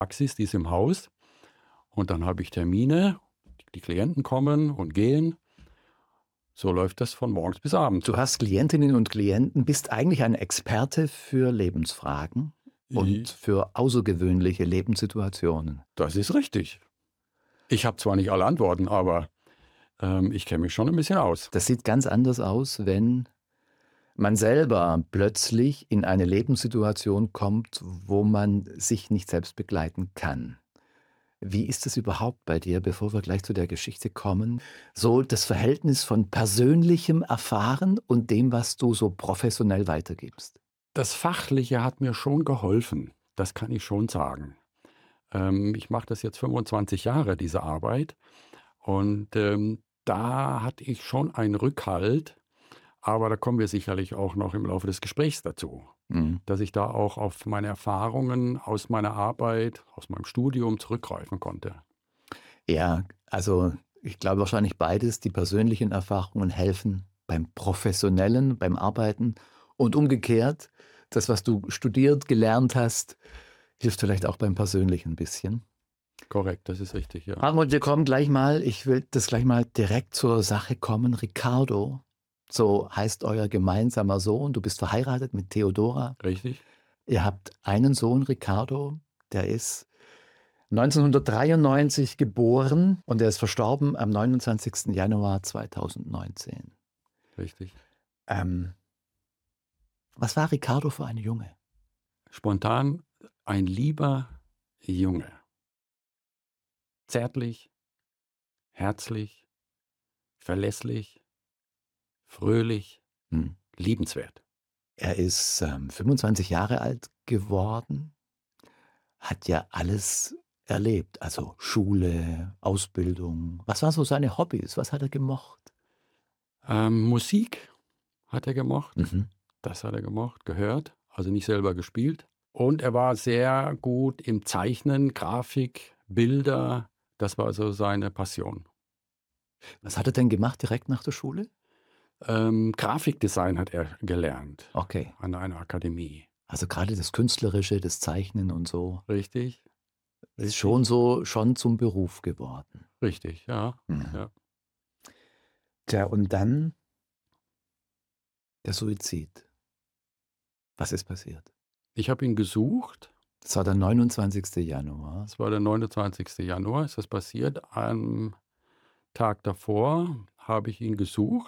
Praxis, die ist im Haus. Und dann habe ich Termine, die Klienten kommen und gehen. So läuft das von morgens bis abends. Du hast Klientinnen und Klienten, bist eigentlich ein Experte für Lebensfragen und I- für außergewöhnliche Lebenssituationen. Das ist richtig. Ich habe zwar nicht alle Antworten, aber ich kenne mich schon ein bisschen aus. Das sieht ganz anders aus, wenn man selber plötzlich in eine Lebenssituation kommt, wo man sich nicht selbst begleiten kann. Wie ist es überhaupt bei dir, bevor wir gleich zu der Geschichte kommen, so das Verhältnis von persönlichem Erfahren und dem, was du so professionell weitergibst? Das Fachliche hat mir schon geholfen, das kann ich schon sagen. Ich mache das jetzt 25 Jahre, diese Arbeit. Und da hatte ich schon einen Rückhalt, aber da kommen wir sicherlich auch noch im Laufe des Gesprächs dazu, Mhm. dass ich da auch auf meine Erfahrungen aus meiner Arbeit, aus meinem Studium zurückgreifen konnte. Ja, also ich glaube wahrscheinlich beides. Die persönlichen Erfahrungen helfen beim Professionellen, beim Arbeiten und umgekehrt, das, was du studiert, gelernt hast, hilft vielleicht auch beim Persönlichen ein bisschen. Korrekt, das ist richtig, ja. Hartmut, wir kommen gleich mal, ich will das gleich mal direkt zur Sache kommen. Ricardo, so heißt euer gemeinsamer Sohn. Du bist verheiratet mit Theodora. Richtig? Ihr habt einen Sohn, Ricardo, der ist 1993 geboren und er ist verstorben am 29. Januar 2019. Richtig. Ähm, Was war Ricardo für ein Junge? Spontan ein lieber Junge. Zärtlich, herzlich, verlässlich, fröhlich, Hm. liebenswert. Er ist 25 Jahre alt geworden, hat ja alles erlebt, also Schule, Ausbildung. Was waren so seine Hobbys? Was hat er gemocht? Musik hat er gemocht. Mhm. Das hat er gemocht, gehört, also nicht selber gespielt. Und er war sehr gut im Zeichnen, Grafik, Bilder. Das war so seine Passion. Was hat er denn gemacht direkt nach der Schule? Grafikdesign hat er gelernt Okay, an einer Akademie. also gerade das Künstlerische, das Zeichnen und so, Richtig? ist Richtig? schon zum Beruf geworden. Richtig, ja. Mhm. Ja. Tja, und dann der Suizid. Was ist passiert? Ich habe ihn gesucht. Das war der 29. Januar. Es war der 29. Januar, ist das passiert. Am Tag davor habe ich ihn gesucht.